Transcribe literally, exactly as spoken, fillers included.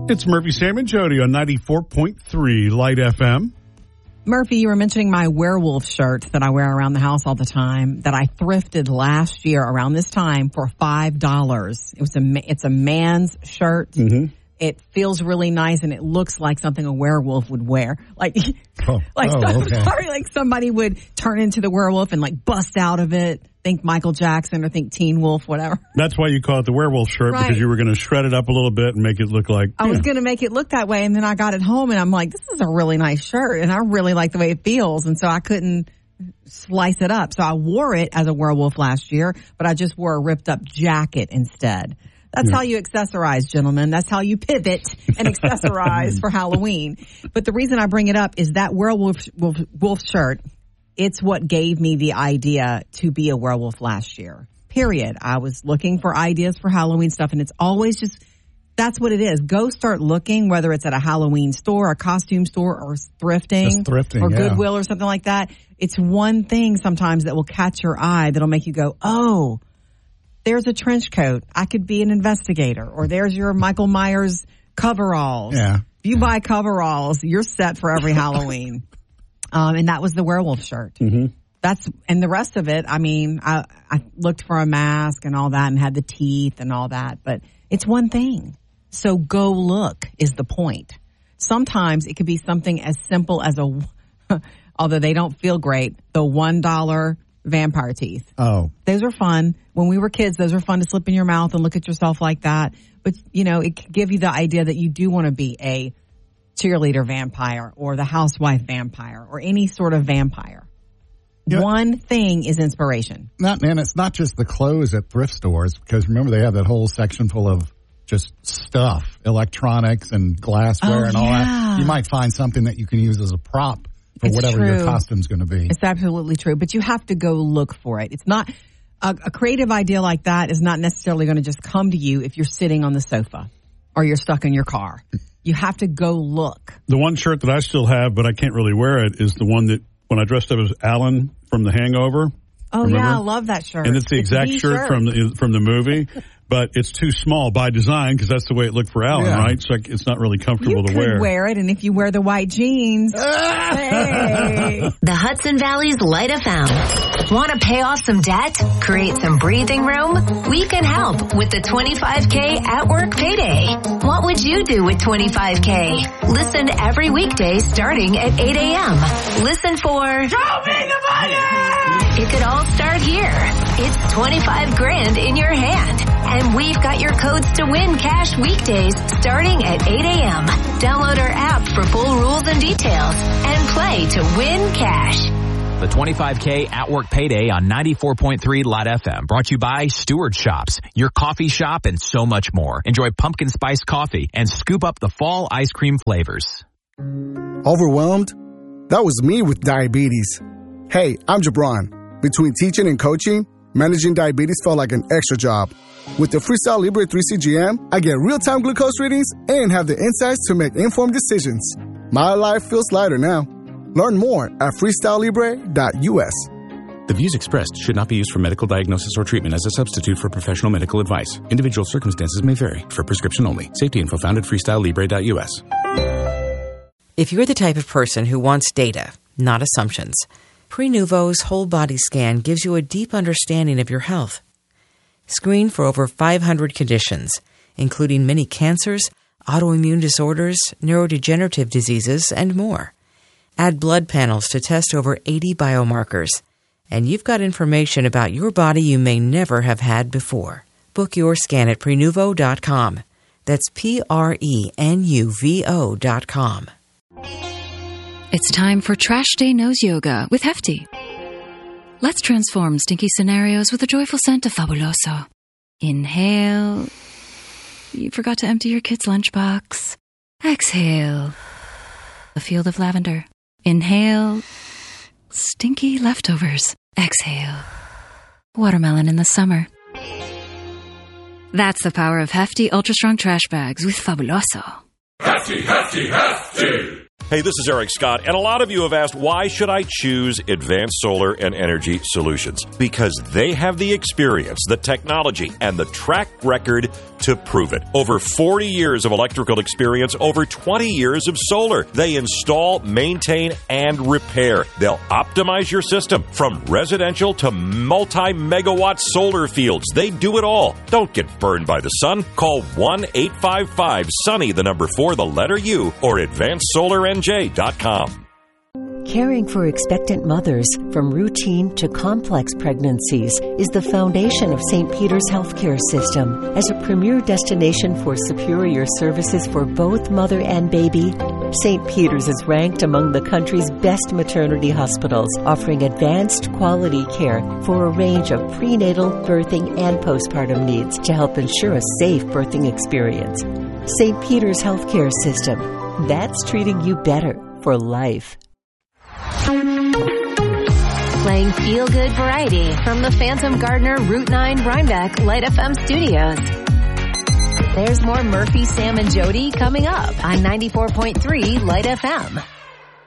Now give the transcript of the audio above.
It's Murphy, Sam, and Jody on ninety-four point three Light F M. Murphy, you were mentioning my werewolf shirt that I wear around the house all the time that I thrifted last year around this time for five dollars. It was a, it's a man's shirt. Mm-hmm. It feels really nice, and it looks like something a werewolf would wear. Like, oh. like, oh, some, okay. sorry, like somebody would turn into the werewolf and like bust out of it. Think Michael Jackson or think Teen Wolf, whatever. That's why you call it the werewolf shirt, right. Because you were going to shred it up a little bit and make it look like... I was going to make it look that way, and then I got it home, and I'm like, this is a really nice shirt, and I really like the way it feels, and so I couldn't slice it up. So I wore it as a werewolf last year, but I just wore a ripped-up jacket instead. That's yeah. how you accessorize, gentlemen. That's how you pivot and accessorize for Halloween. But the reason I bring it up is that werewolf wolf, wolf shirt... It's what gave me the idea to be a werewolf last year, period. I was looking for ideas for Halloween stuff, and it's always just, that's what it is. Go start looking, whether it's at a Halloween store, a costume store, or thrifting, just thrifting or yeah. Goodwill or something like that. It's one thing sometimes that will catch your eye that'll make you go, oh, there's a trench coat. I could be an investigator. Or there's your Michael Myers coveralls. Yeah. If you buy coveralls, you're set for every Halloween. Um, and that was the werewolf shirt. Mm-hmm. That's, and the rest of it, I mean, I, I looked for a mask and all that and had the teeth and all that, but it's one thing. So go look is the point. Sometimes it could be something as simple as a, although they don't feel great, the one dollar vampire teeth. Oh. Those are fun. When we were kids, those are fun to slip in your mouth and look at yourself like that. But, you know, it could give you the idea that you do want to be a cheerleader vampire or the housewife vampire or any sort of vampire. Yeah. One thing is inspiration. Not, and it's not just the clothes at thrift stores, because remember they have that whole section full of just stuff, electronics and glassware oh, and all yeah. that. You might find something that you can use as a prop for it's whatever true. your costume's going to be. It's absolutely true, but you have to go look for it. It's not a, a creative idea like that is not necessarily going to just come to you if you're sitting on the sofa or you're stuck in your car. You have to go look. The one shirt that I still have, but I can't really wear it, is the one that when I dressed up as Alan from The Hangover. Oh, remember? yeah, I love that shirt. And it's the it's exact the shirt, shirt from the from the movie, but it's too small by design because that's the way it looked for Alan, yeah. right? So it's not really comfortable you to could wear. wear it, and if you wear the white jeans, hey. The Hudson Valley's Light F M. Want to pay off some debt? Create some breathing room? We can help with the twenty-five K at work payday. What would you do with twenty-five K? Listen every weekday starting at eight a.m. Listen for Show me the money! It could all start here. It's twenty-five grand in your hand. And we've got your codes to win cash weekdays starting at eight a.m. Download our app for full rules and details and play to win cash. The twenty-five K at work payday on ninety-four point three Light F M. Brought to you by Stewart Shops, your coffee shop, and so much more. Enjoy pumpkin spice coffee and scoop up the fall ice cream flavors. Overwhelmed? That was me with diabetes. Hey, I'm Jabron. Between teaching and coaching, managing diabetes felt like an extra job. With the Freestyle Libre three C G M, I get real-time glucose readings and have the insights to make informed decisions. My life feels lighter now. Learn more at freestyle libre dot u s. The views expressed should not be used for medical diagnosis or treatment as a substitute for professional medical advice. Individual circumstances may vary. For prescription only. Safety info found at freestyle libre dot u s. If you're the type of person who wants data, not assumptions, Prenuvo's whole body scan gives you a deep understanding of your health. Screen for over five hundred conditions, including many cancers, autoimmune disorders, neurodegenerative diseases, and more. Add blood panels to test over eighty biomarkers. And you've got information about your body you may never have had before. Book your scan at prenuvo dot com. That's P R E N U V O dot com. It's time for Trash Day Nose Yoga with Hefty. Let's transform stinky scenarios with a joyful scent of Fabuloso. Inhale. You forgot to empty your kid's lunchbox. Exhale. A field of lavender. Inhale. Stinky leftovers. Exhale. Watermelon in the summer. That's the power of Hefty Ultra Strong Trash Bags with Fabuloso. Hefty, hefty, hefty! Hey, this is Eric Scott, and a lot of you have asked, why should I choose Advanced Solar and Energy Solutions? Because they have the experience, the technology, and the track record to prove it. Over forty years of electrical experience, over twenty years of solar. They install, maintain, and repair. They'll optimize your system from residential to multi-megawatt solar fields. They do it all. Don't get burned by the sun. Call one eight five five sunny, the number four, the letter U, or advanced solar n j dot com. Caring for expectant mothers, from routine to complex pregnancies, is the foundation of Saint Peter's Healthcare System. As a premier destination for superior services for both mother and baby, Saint Peter's is ranked among the country's best maternity hospitals, offering advanced quality care for a range of prenatal, birthing, and postpartum needs to help ensure a safe birthing experience. Saint Peter's Healthcare System. That's treating you better for life. Playing feel-good variety from the Phantom Gardner Route nine Rhinebeck Light F M studios. There's more Murphy, Sam, and Jody coming up on ninety-four point three Light F M.